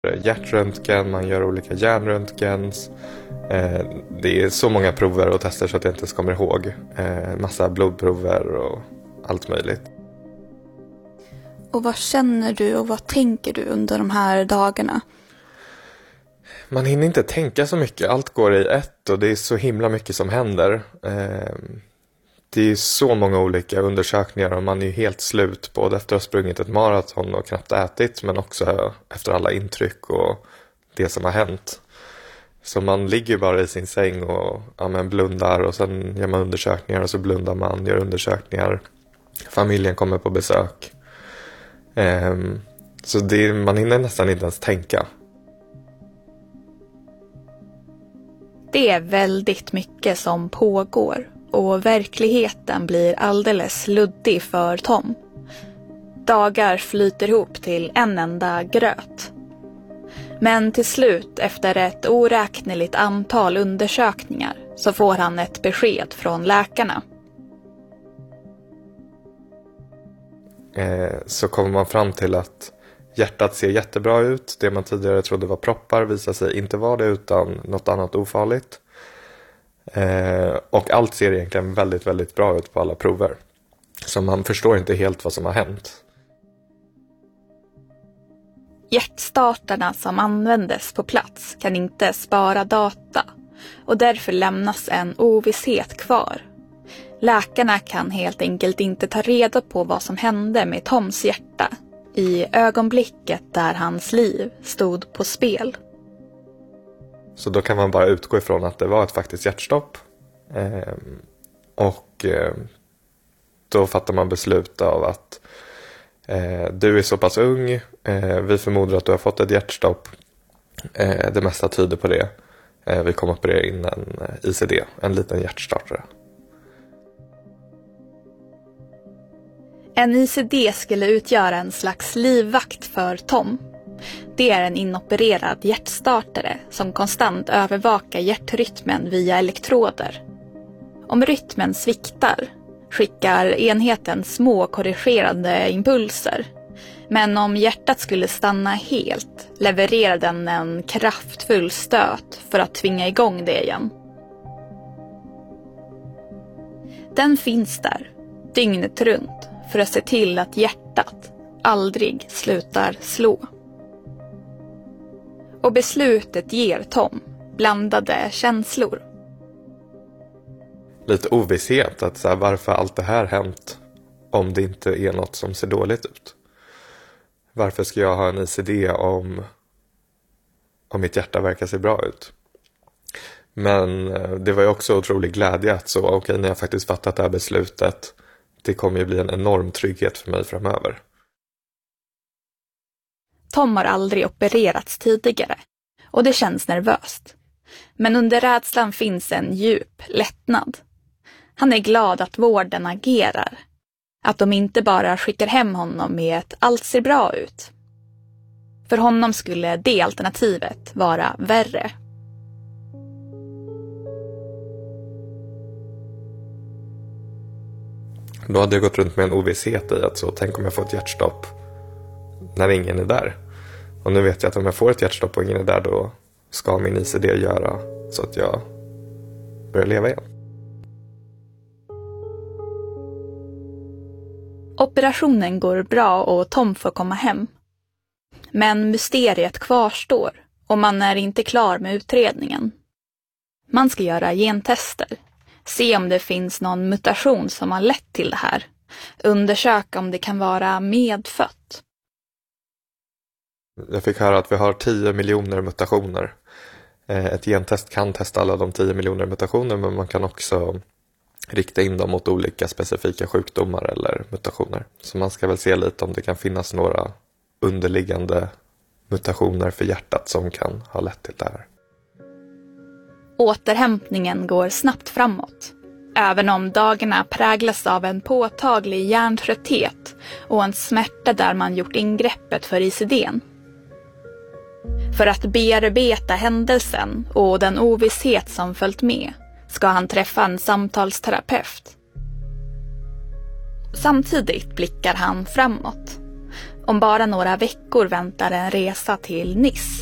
Hjärtröntgen, man gör olika hjärnröntgens. Det är så många prover och tester så att jag inte ens kommer ihåg. Massa blodprover och allt möjligt. Och vad känner du och vad tänker du under de här dagarna? Man hinner inte tänka så mycket. Allt går i ett och det är så himla mycket som händer. Det är så många olika undersökningar och man är helt slut både efter att ha sprungit ett maraton och knappt ätit, men också efter alla intryck och det som har hänt. Så man ligger bara i sin säng och blundar och sen gör man undersökningar och så blundar man, gör undersökningar. Familjen kommer på besök. Så man hinner nästan inte ens tänka. Det är väldigt mycket som pågår och verkligheten blir alldeles luddig för Tom. Dagar flyter ihop till en enda gröt. Men till slut, efter ett oräkneligt antal undersökningar, så får han ett besked från läkarna. Så kommer man fram till att hjärtat ser jättebra ut. Det man tidigare trodde var proppar visar sig inte vara det utan något annat ofarligt. Och allt ser egentligen väldigt, väldigt bra ut på alla prover. Så man förstår inte helt vad som har hänt. Hjärtstartarna som användes på plats kan inte spara data och därför lämnas en ovisshet kvar. Läkarna kan helt enkelt inte ta reda på vad som hände med Toms hjärta i ögonblicket där hans liv stod på spel. Så då kan man bara utgå ifrån att det var ett faktiskt hjärtstopp. Då fattar man beslut av att du är så pass ung, vi förmodar att du har fått ett hjärtstopp. Det mesta tyder på det. Vi kommer operera in en ICD, en liten hjärtstartare. En ICD skulle utgöra en slags livvakt för Tom. Det är en inopererad hjärtstartare som konstant övervakar hjärtrytmen via elektroder. Om rytmen sviktar skickar enheten små korrigerande impulser. Men om hjärtat skulle stanna helt levererar den en kraftfull stöt för att tvinga igång det igen. Den finns där, dygnet runt, för att se till att hjärtat aldrig slutar slå. Och beslutet ger Tom blandade känslor. Lite ovisshet att varför allt det här hänt om det inte är något som ser dåligt ut. Varför ska jag ha en ICD om mitt hjärta verkar se bra ut? Men det var ju också otrolig glädje att när jag faktiskt fattat det här beslutet, det kommer ju bli en enorm trygghet för mig framöver. Tom har aldrig opererats tidigare och det känns nervöst. Men under rädslan finns en djup lättnad. Han är glad att vården agerar. Att de inte bara skickar hem honom med ett allt ser bra ut. För honom skulle det alternativet vara värre. Då hade jag gått runt med en ovisshet i att tänk om jag får ett hjärtstopp när ingen är där. Och nu vet jag att om jag får ett hjärtstopp och ingen är där, då ska min ICD göra så att jag börjar leva igen. Operationen går bra och Tom får komma hem. Men mysteriet kvarstår och man är inte klar med utredningen. Man ska göra gentester. Se om det finns någon mutation som har lett till det här. Undersöka om det kan vara medfött. Jag fick höra att vi har 10 miljoner mutationer. Ett gentest kan testa alla de 10 miljoner mutationer, men man kan också rikta in dem mot olika specifika sjukdomar eller mutationer. Så man ska väl se lite om det kan finnas några underliggande mutationer för hjärtat som kan ha lett till det här. Återhämtningen går snabbt framåt. Även om dagarna präglas av en påtaglig hjärntrötthet och en smärta där man gjort ingreppet för ICD:n. För att bearbeta händelsen och den ovisshet som följt med ska han träffa en samtalsterapeut. Samtidigt blickar han framåt. Om bara några veckor väntar en resa till Nice.